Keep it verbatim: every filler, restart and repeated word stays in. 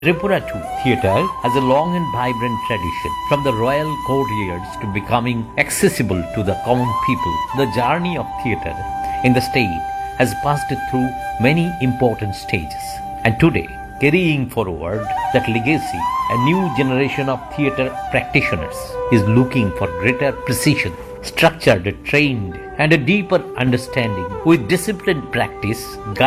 Tripura too, theatre has a long and vibrant tradition. From the royal courtiers to becoming accessible to the common people, the journey of theatre in the state has passed through many important stages. And today, carrying forward that legacy, a new generation of theatre practitioners is looking for greater precision, structured, trained, and a deeper understanding with disciplined practice,